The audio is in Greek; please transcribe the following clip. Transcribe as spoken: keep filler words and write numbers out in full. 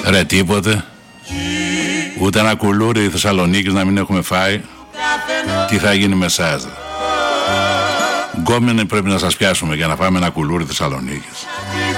Ρε τίποτε. Ούτε ένα κουλούρι Θεσσαλονίκης να μην έχουμε φάει. Τι θα γίνει με εσάς? Γκόμενοι πρέπει να σας πιάσουμε για να φάμε ένα κουλούρι Θεσσαλονίκης.